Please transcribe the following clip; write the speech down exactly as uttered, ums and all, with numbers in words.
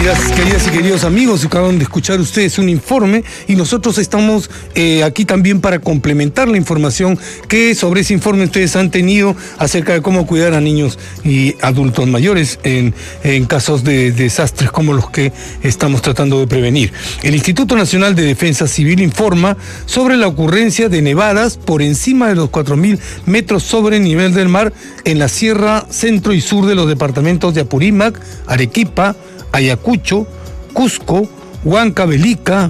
Queridas, queridas y queridos amigos, acaban de escuchar ustedes un informe y nosotros estamos eh, aquí también para complementar la información que sobre ese informe ustedes han tenido acerca de cómo cuidar a niños y adultos mayores en, en casos de desastres como los que estamos tratando de prevenir. El Instituto Nacional de Defensa Civil informa sobre la ocurrencia de nevadas por encima de los cuatro mil metros sobre el nivel del mar en la sierra centro y sur de los departamentos de Apurímac, Arequipa, Ayacucho, Cusco, Huancavelica,